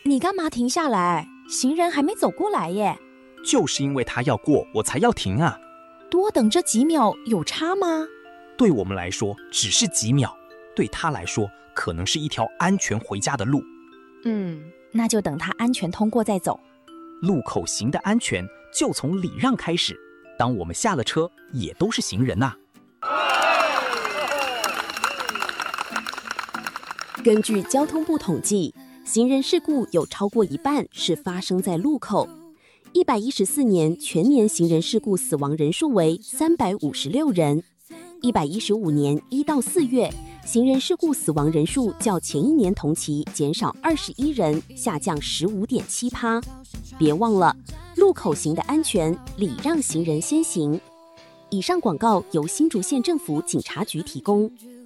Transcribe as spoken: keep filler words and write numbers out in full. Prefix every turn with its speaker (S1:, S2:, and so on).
S1: 你干嘛停下来？行人还没走过来耶。
S2: 就是因为他要过，我才要停啊。
S1: 多等这几秒有差吗？
S2: 对我们来说只是几秒，对他来说可能是一条安全回家的路。
S1: 嗯，那就等他安全通过再走。
S2: 路口行的安全就从礼让开始，当我们下了车也都是行人啊。
S3: 根据交通部统计，行人事故有超过一半是发生在路口。一百一十四年全年行人事故死亡人数为三百五十六人。一百一十五年一到四月，行人事故死亡人数较前一年同期减少二十一人，下降 百分之十五点七。别忘了，路口行的安全，礼让行人先行。以上广告由新竹县政府警察局提供。